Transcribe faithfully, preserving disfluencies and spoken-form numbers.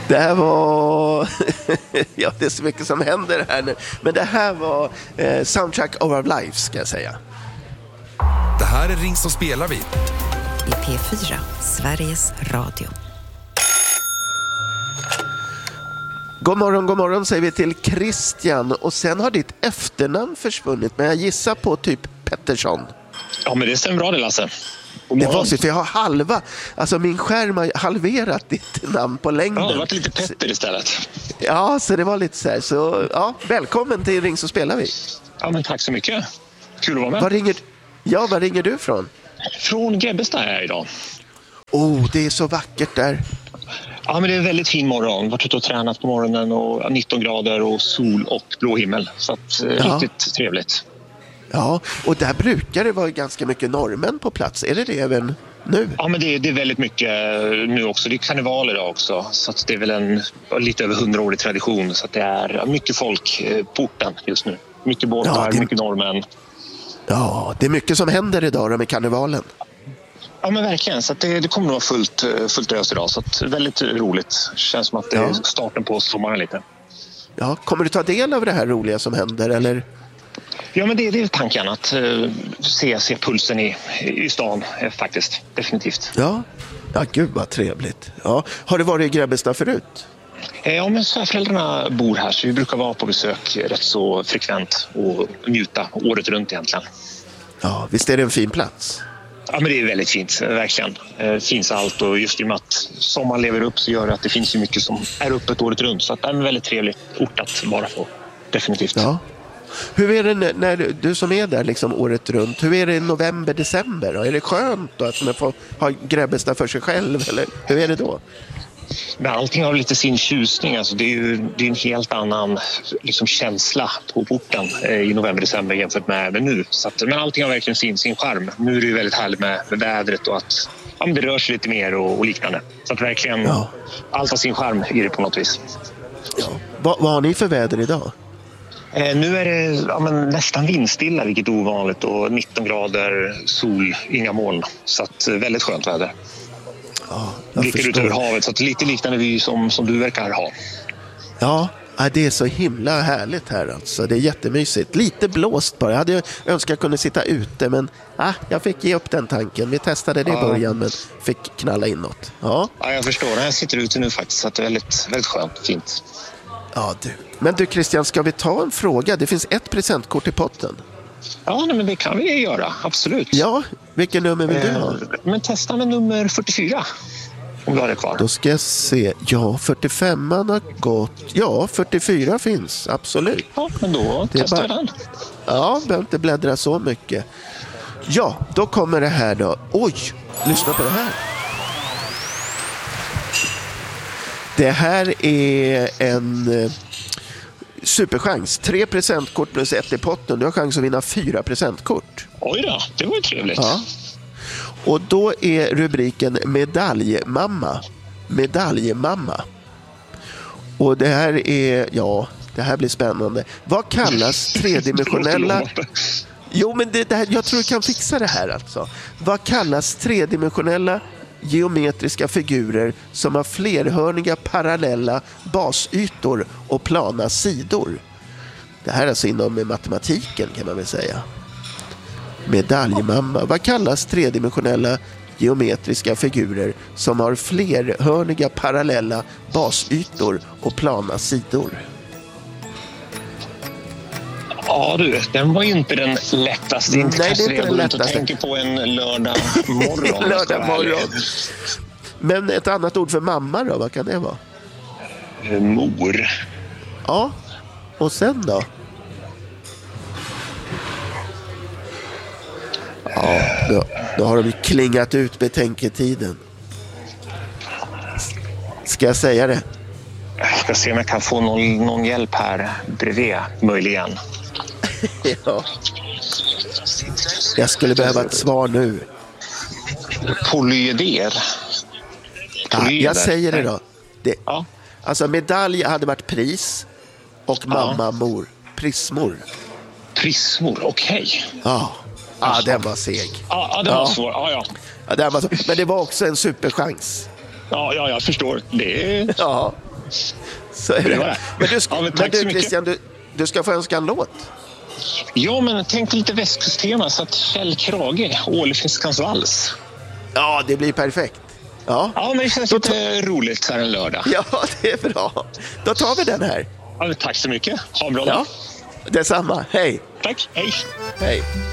Det här var... ja, det är så mycket som händer här nu. Men det här var eh, Soundtrack of Our Lives, ska jag säga. Det här är Ring som spelar vi. I P fyra, Sveriges Radio. God morgon, god morgon säger vi till Christian. Och sen har ditt efternamn försvunnit. Men jag gissar på typ Pettersson. Ja, men det stämmer bra det, Lasse. Det var så, för jag har halva, alltså min skärm har halverat ditt namn på längden. Ja, det har varit lite Petter istället. Ja, så det var lite så här. Så ja, välkommen till Ring så spelar vi. Ja, men tack så mycket. Kul att vara med. Var ringer, ja, var ringer du från? Från Grebbestad är jag idag. Oh, det är så vackert där. Ja, men det är en väldigt fin morgon. Varit ute och tränat på morgonen och nitton grader och sol och blå himmel. Så att, ja. Riktigt trevligt. Ja, och där brukar det vara ganska mycket norrmän på plats. Är det det även nu? Ja, men det är, det är väldigt mycket nu också. Det är karneval idag också. Så att det är väl en lite över hundraårig tradition. Så att det är mycket folk på orten just nu. Mycket båtar, ja, det... mycket norrmän. Ja, det är mycket som händer idag med karnevalen. Ja, men verkligen. Så att det, det kommer nog vara fullt, fullt ös idag. Så att väldigt roligt. Känns som att det är starten på sommaren lite. Ja, kommer du ta del av det här roliga som händer, eller... Ja, men det, det är tanken att uh, se, se pulsen i, i stan eh, faktiskt, definitivt. Ja, ja gud vad trevligt. Ja. Har du varit i Grebbestad förut? Eh, ja, men svärföräldrarna bor här så vi brukar vara på besök rätt så frekvent och njuta året runt egentligen. Ja, visst är det en fin plats? Ja, men det är väldigt fint, verkligen. Eh, finns allt och just i och med att sommaren lever upp så gör det att det finns ju mycket som är öppet året runt. Så att det är en väldigt trevlig ort att vara på, definitivt. Ja. Hur är det när du, du som är där liksom året runt, hur är det i november, december? Då? Är det skönt då att man får ha Grebbestad för sig själv, eller hur är det då? Men allting har lite sin tjusning, alltså det är ju det är en helt annan liksom, känsla på porten eh, i november, december jämfört med, med nu. Så att, men allting har verkligen sin, sin charm. Nu är det ju väldigt härligt med, med vädret och att ja, det rör sig lite mer och, och liknande. Så att verkligen ja. Allt har sin charm i det på något vis. Ja. Va, vad har ni för väder idag? Eh, nu är det ja, men nästan vindstilla, vilket är ovanligt, och nitton grader, sol, inga moln. Så att, väldigt skönt väder. Ja, blickar ut över havet, så att lite liknande vy som, som du verkar ha. Ja, det är så himla härligt här alltså. Det är jättemysigt. Lite blåst bara. Jag hade önskat att jag kunde sitta ute, men ah, jag fick ge upp den tanken. Vi testade det i början, men fick knalla inåt. Ja, ja jag förstår. Jag sitter ute nu faktiskt, så att det är väldigt, väldigt skönt, fint. Ja, du. Men du Christian, ska vi ta en fråga? Det finns ett presentkort i potten. Ja, men det kan vi göra, absolut. Ja, vilken nummer vill du ha? Men testa med nummer fyrtiofyra, om du har det kvar. Då ska jag se. Ja, fyrtiofem har gått. Ja, fyrtiofyra finns, absolut. Ja, men då testar bara... den. Ja, behöver inte bläddra så mycket. Ja, då kommer det här då. Oj, lyssna på det här. Det här är en... superchans. Tre presentkort plus ett i potten. Du har chans att vinna fyra presentkort. Oj då, det var ju trevligt. Ja. Och då är rubriken Medaljmamma. Medaljmamma. Och det här är, ja, det här blir spännande. Vad kallas tredimensionella... Jo, men det, det här, jag tror du kan fixa det här alltså. Vad kallas tredimensionella geometriska figurer som har flerhörniga parallella basytor och plana sidor? Det här är alltså inom matematiken, kan man väl säga. Medaljmamma. Vad kallas tredimensionella geometriska figurer som har flerhörniga parallella basytor och plana sidor? Ja du, den var ju inte den lättaste. Inte Nej, kanske det är inte jag den går ut och lättaste. tänker på en lördag morgon. Lördag morgon. Men ett annat ord för mamma då, vad kan det vara? Mor. Ja, och sen då? Ja, då, då har de klingat ut betänketiden. Ska jag säga det? Jag ska se om jag kan få någon, någon hjälp här bredvid, möjligen. Ja. Jag skulle behöva ett svar nu. Polyeder. Ja, jag säger det då. Det, ja. Alltså medalj hade varit pris och mamma ja. mor. Prismor. Prismor, okej. Okay. Ja. Ja, den var seg. Ja, ja den var ja. svår. Ja, ja. Ja, den var så. Men det var också en superchans. Ja, ja, jag förstår. Det är... Ja. Så är det. Det var det. Men du, ska, Ja, men men tack du så mycket. Christian, du, du ska få önska en låt. Ja, men tänk lite västkustema så att Kjell Krage, Ålefiskans vals. Ja, det blir perfekt. Ja, Ja, men det känns Då lite roligt så här en lördag. ja, det är bra. Då tar vi den här. Ja, men tack så mycket. Ha en bra dag. Ja, detsamma. Hej. Tack, hej. Hej.